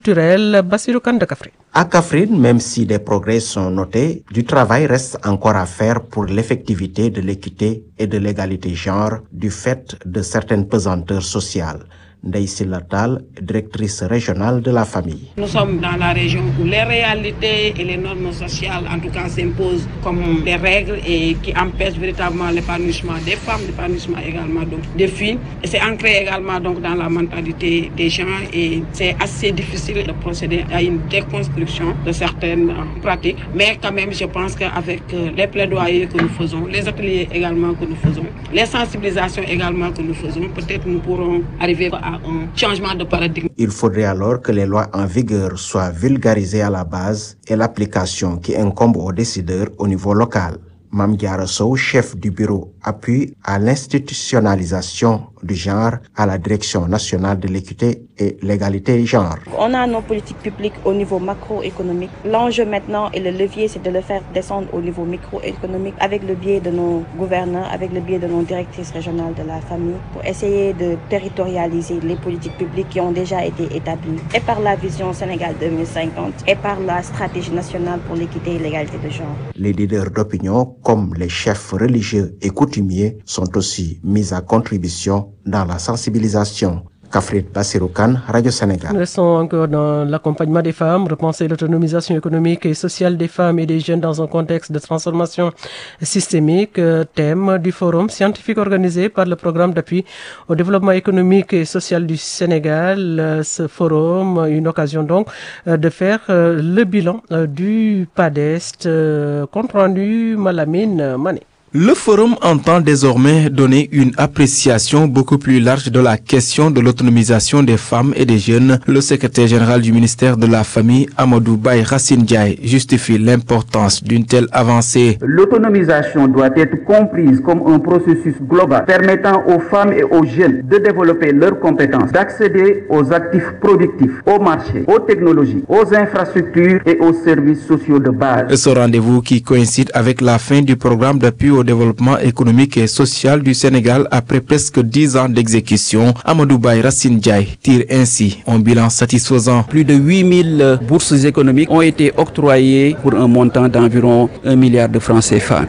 Bassirou Kane de Kaffrine. À Kaffrine, même si des progrès sont notés, du travail reste encore à faire pour l'effectivité de l'équité et de l'égalité genre du fait de certaines pesanteurs sociales. Ndeye Sylla Tall, directrice régionale de la famille. Nous sommes dans la région où les réalités et les normes sociales, en tout cas, s'imposent comme des règles et qui empêchent véritablement l'épanouissement des femmes, l'épanouissement également donc des filles. Et c'est ancré également donc dans la mentalité des gens et c'est assez difficile de procéder à une déconstruction de certaines pratiques. Mais quand même, je pense qu'avec les plaidoyers que nous faisons, les ateliers également que nous faisons, les sensibilisations également que nous faisons, peut-être nous pourrons arriver à un changement de paradigme. Il faudrait alors que les lois en vigueur soient vulgarisées à la base et l'application qui incombe aux décideurs au niveau local. Mame Diarra Sow, chef du bureau appui à l'institutionnalisation du genre à la Direction nationale de l'équité et l'égalité genre. On a nos politiques publiques au niveau macroéconomique. L'enjeu maintenant et le levier, c'est de le faire descendre au niveau microéconomique avec le biais de nos gouverneurs, avec le biais de nos directrices régionales de la famille, pour essayer de territorialiser les politiques publiques qui ont déjà été établies, et par la vision Sénégal 2050, et par la stratégie nationale pour l'équité et l'égalité de genre. Les leaders d'opinion, comme les chefs religieux et coutumiers, sont aussi mis à contribution dans la sensibilisation. Kaffrine, Bassirou Kane, Radio Sénégal. Restons encore dans l'accompagnement des femmes, repenser l'autonomisation économique et sociale des femmes et des jeunes dans un contexte de transformation systémique, thème du forum scientifique organisé par le programme d'appui au développement économique et social du Sénégal. Ce forum, une occasion donc de faire le bilan du PADEST, compte rendu Malamine Mané. Le forum entend désormais donner une appréciation beaucoup plus large de la question de l'autonomisation des femmes et des jeunes. Le secrétaire général du ministère de la Famille, Amadou Baye Racine Ndiaye, justifie l'importance d'une telle avancée. L'autonomisation doit être comprise comme un processus global permettant aux femmes et aux jeunes de développer leurs compétences, d'accéder aux actifs productifs, aux marchés, aux technologies, aux infrastructures et aux services sociaux de base. Ce rendez-vous qui coïncide avec la fin du programme d'appui au développement économique et social du Sénégal après presque 10 ans d'exécution, Amadou Baye Racine Ndiaye tire ainsi un bilan satisfaisant. Plus de 8000 bourses économiques ont été octroyées pour un montant d'environ 1 milliard de francs CFA.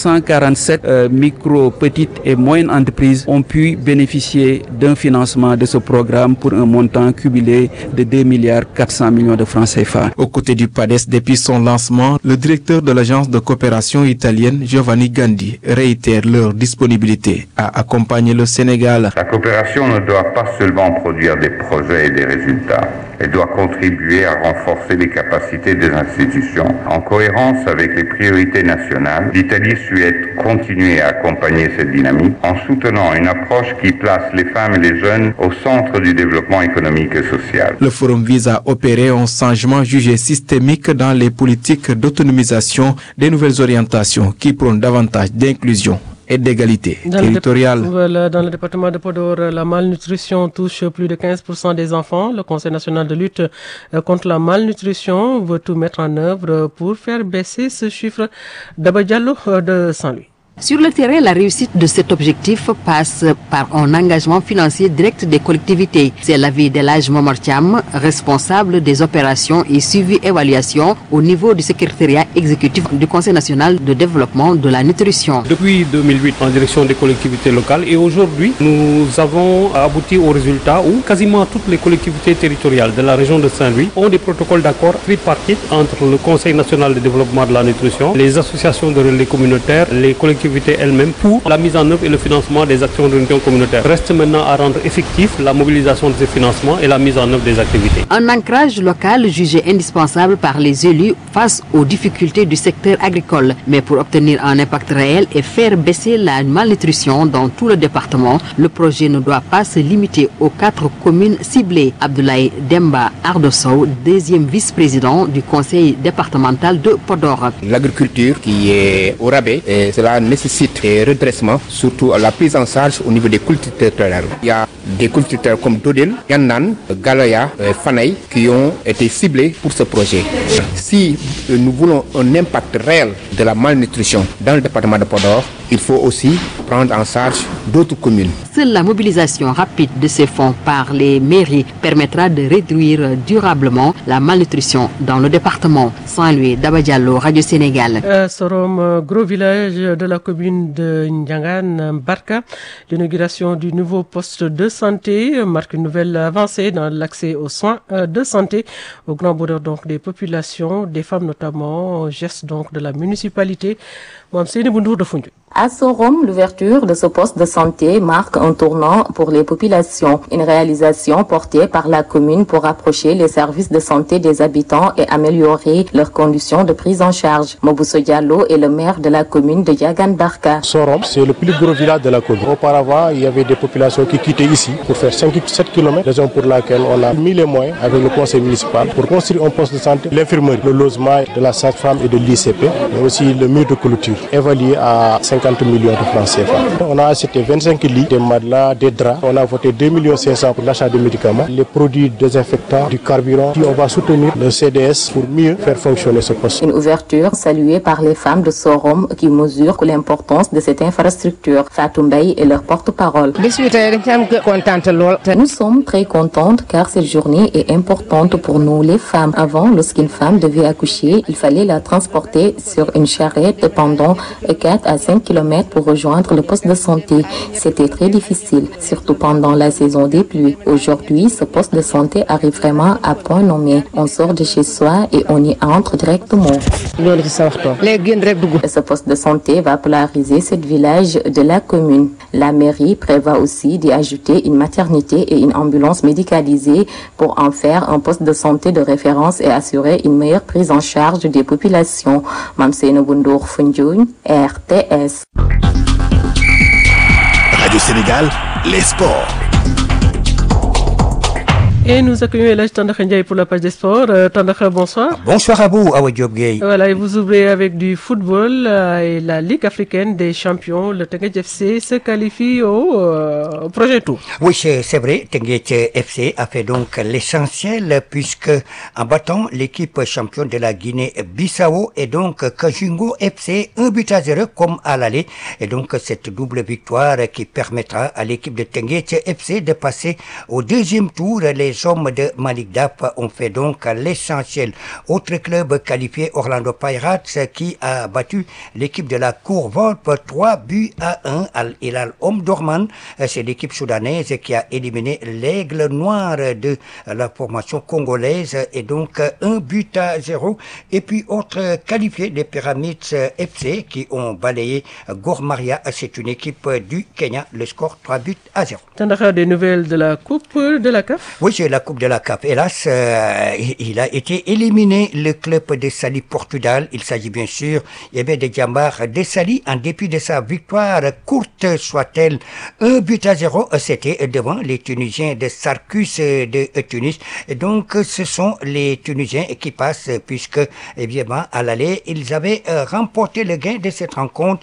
747 micro, petites et moyennes entreprises ont pu bénéficier d'un financement de ce programme pour un montant cumulé de 2 milliards 400 millions de francs CFA. Aux côtés du PADEST, depuis son lancement, le directeur de l'agence de coopération italienne, Giovanni Gandhi, réitèrent leur disponibilité à accompagner le Sénégal. La coopération ne doit pas seulement produire des projets et des résultats. Elle doit contribuer à renforcer les capacités des institutions. En cohérence avec les priorités nationales, l'Italie souhaite continuer à accompagner cette dynamique en soutenant une approche qui place les femmes et les jeunes au centre du développement économique et social. Le forum vise à opérer un changement jugé systémique dans les politiques d'autonomisation, des nouvelles orientations qui prônent davantage d'inclusion et d'égalité territoriale. Dans le département de Podor, la malnutrition touche plus de 15% des enfants. Le Conseil national de lutte contre la malnutrition veut tout mettre en œuvre pour faire baisser ce chiffre. Daba Diallo de Saint-Louis. Sur le terrain, la réussite de cet objectif passe par un engagement financier direct des collectivités. C'est l'avis d'Elhadji Momar Thiam, responsable des opérations et suivi-évaluation au niveau du secrétariat exécutif du Conseil national de développement de la nutrition. Depuis 2008, en direction des collectivités locales, et aujourd'hui, nous avons abouti au résultat où quasiment toutes les collectivités territoriales de la région de Saint-Louis ont des protocoles d'accord tripartites entre le Conseil national de développement de la nutrition, les associations de relais communautaires, les collectivités elles-mêmes pour la mise en œuvre et le financement des actions de l'union communautaire. Reste maintenant à rendre effectif la mobilisation de ces financements et la mise en œuvre des activités. Un ancrage local jugé indispensable par les élus face aux difficultés du secteur agricole. Mais pour obtenir un impact réel et faire baisser la malnutrition dans tout le département, le projet ne doit pas se limiter aux 4 communes ciblées. Abdoulaye Demba Ardosso, deuxième vice-président du conseil départemental de Podor. L'agriculture qui est au rabais, et cela nécessite des redressements, surtout la prise en charge au niveau des cultures territoriales. Il y a des cultures comme Dodel, Yannan, Galoya, Fanay qui ont été ciblés pour ce projet. Si nous voulons un impact réel de la malnutrition dans le département de Podor, il faut aussi prendre en charge d'autres communes. Seule la mobilisation rapide de ces fonds par les mairies permettra de réduire durablement la malnutrition dans le département. Saint-Louis, Daba Diallo, Radio Sénégal. Sorom, gros village de la commune de Ndiangan, Barka, l'inauguration du nouveau poste de santé marque une nouvelle avancée dans l'accès aux soins de santé au grand bonheur donc des populations, des femmes notamment, geste donc de la municipalité. À Sorom, l'ouverture de ce poste de santé marque un tournant pour les populations. Une réalisation portée par la commune pour rapprocher les services de santé des habitants et améliorer leurs conditions de prise en charge. Mobuso Diallo est le maire de la commune de Yagan Barka. Sorom, c'est le plus gros village de la commune. Auparavant, il y avait des populations qui quittaient ici pour faire 5-7 km, raison pour laquelle on a mis les moyens avec le conseil municipal pour construire un poste de santé, l'infirmerie, le logement de la sage-femme et de l'ICP, mais aussi le mur de clôture, évalué à 50 millions de francs CFA. On a acheté 25 lits, des matelas, des draps. On a voté 2,5 millions pour l'achat de médicaments, les produits désinfectants, du carburant. Puis on va soutenir le CDS pour mieux faire fonctionner ce poste. Une ouverture saluée par les femmes de Sorom qui mesurent l'importance de cette infrastructure. Fatou Mbaye est leur porte-parole. Nous sommes très contentes car cette journée est importante pour nous les femmes. Avant, lorsqu'une femme devait accoucher, il fallait la transporter sur une charrette pendant 4 à 5 km pour rejoindre le poste de santé. C'était très difficile, surtout pendant la saison des pluies. Aujourd'hui, ce poste de santé arrive vraiment à point nommé. On sort de chez soi et on y entre directement. Ce poste de santé va polariser ce village de la commune. La mairie prévoit aussi d'y ajouter une maternité et une ambulance médicalisée pour en faire un poste de santé de référence et assurer une meilleure prise en charge des populations. Mamseno Bundour Fundjoun, RTS. Radio Sénégal, les sports. Et nous accueillons Elhadji Tandakha Ndiaye pour la page des sports. Tandakha, bonsoir. Bonsoir à vous, Awa Diop Gueye. Voilà, et vous ouvrez avec du football et la Ligue africaine des champions. Le Teungueth FC se qualifie au prochain tour. Oui, c'est vrai. Teungueth FC a fait donc l'essentiel puisque en battant l'équipe championne de la Guinée-Bissau et donc Kajungo FC 1-0 comme à l'aller. Et donc cette double victoire qui permettra à l'équipe de Teungueth FC de passer au deuxième tour. Les hommes de Malik Daf ont fait donc l'essentiel. Autre club qualifié, Orlando Pirates, qui a battu l'équipe de la Courvolpe 3-1 Al Hilal Omdurman. C'est l'équipe soudanaise qui a éliminé l'Aigle Noir de la formation congolaise et donc 1-0. Et puis autre qualifié, les Pyramids FC qui ont balayé Gor Mahia. C'est une équipe du Kenya. Le score 3-0. Tandakha, des nouvelles de la Coupe de la CAF? Oui, c'est la Coupe de la CAF. Hélas, il a été éliminé, le club de Sali Portugal. Il s'agit bien sûr, de Djambar de Sali, en dépit de sa victoire, courte soit-elle, 1-0, c'était devant les Tunisiens de Sarkus de Tunis. Et donc, ce sont les Tunisiens qui passent, puisque, évidemment, à l'aller, ils avaient remporté le gain de cette rencontre,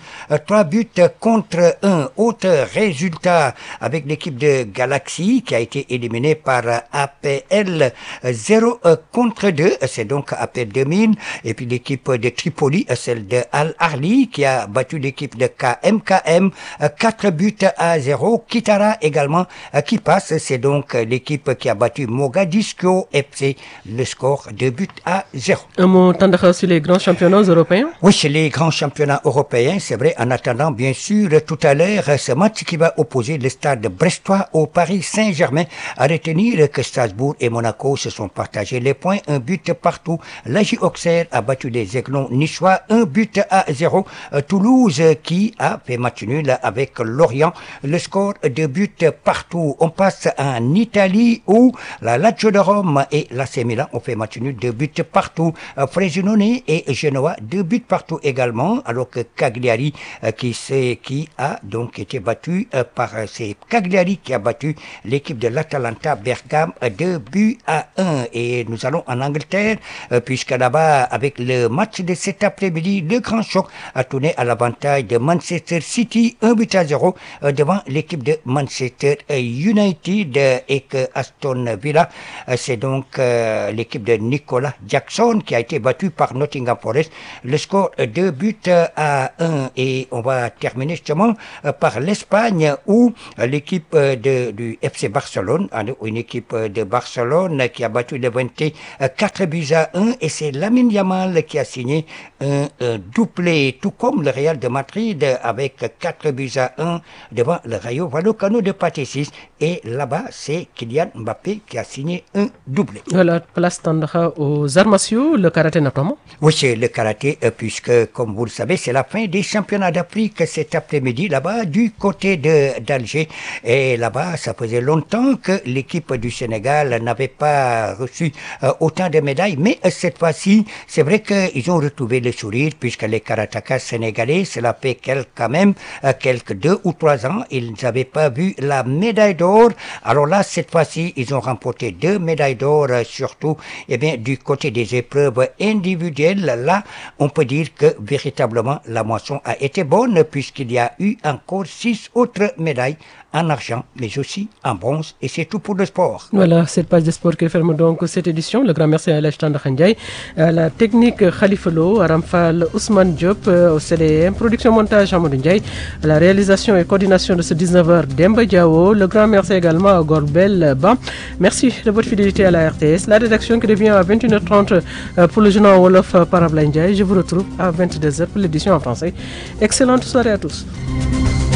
3-1. Autre résultat avec l'équipe de Galaxy, qui a été éliminée par APL 0-2, c'est donc APL 2000, et puis l'équipe de Tripoli, celle de Al Ahly, qui a battu l'équipe de KMKM 4-0. Kitara également qui passe, c'est donc l'équipe qui a battu Mogadiscio FC, le score 2-0. Un mot Tandakha sur les grands championnats européens? Oui, c'est les grands championnats européens, c'est vrai, en attendant bien sûr tout à l'heure ce match qui va opposer le stade brestois au Paris Saint-Germain. À retenir que Strasbourg et Monaco se sont partagés les points, 1 partout. L'AJ Auxerre a battu les Aiglons niçois 1-0. Toulouse qui a fait match nul avec Lorient, le score 2 partout. On passe en Italie où la Lazio de Rome et l'AC Milan ont fait match nul 2 partout. Frosinone et Genoa 2 partout également, alors que Cagliari qui a donc été battu par c'est Cagliari qui a battu l'équipe de l'Atalanta Bergame femmes 2-1. Et nous allons en Angleterre, puisque là-bas, avec le match de cet après-midi, le grand choc a tourné à l'avantage de Manchester City, 1-0 devant l'équipe de Manchester United et que Aston Villa. C'est donc l'équipe de Nicolas Jackson qui a été battue par Nottingham Forest. Le score 2-1. Et on va terminer justement par l'Espagne où l'équipe du FC Barcelone, une équipe de Barcelone qui a battu le 4-1 et c'est Lamine Yamal qui a signé un doublé, tout comme le Real de Madrid avec 4-1 devant le Rayo Vallecano de Patésis. Et là-bas, c'est Kylian Mbappé qui a signé un doublé. Voilà, place tendra aux arts martiaux, le karaté notamment. Oui, c'est le karaté, puisque, comme vous le savez, c'est la fin des championnats d'Afrique cet après-midi, là-bas, du côté d'Alger. Et là-bas, ça faisait longtemps que l'équipe du Sénégal n'avait pas reçu autant de médailles. Mais cette fois-ci, c'est vrai qu'ils ont retrouvé le sourire, puisque les karatékas sénégalais, cela fait quand même quelques 2 ou 3 ans, ils n'avaient pas vu la médaille d'or. Alors là, cette fois-ci, ils ont remporté 2 médailles d'or, surtout du côté des épreuves individuelles. Là, on peut dire que véritablement, la moisson a été bonne, puisqu'il y a eu encore 6 autres médailles en argent, mais aussi en bronze. Et c'est tout pour le sport. Voilà, cette page de sport qui ferme donc cette édition. Le grand merci à Elhadji Tandakha Ndiaye, à la technique Khalifa Lo, à Ramphal Ousmane Diop, au CDM, production montage Amadou Ndiaye, à la réalisation et coordination de ce 19h Demba Diao. Le grand merci également à Gorbel Ba. Merci de votre fidélité à la RTS. La rédaction qui revient à 21h30 pour le journal Wolof par Ablaye Ndiaye. Je vous retrouve à 22h pour l'édition en français. Excellente soirée à tous.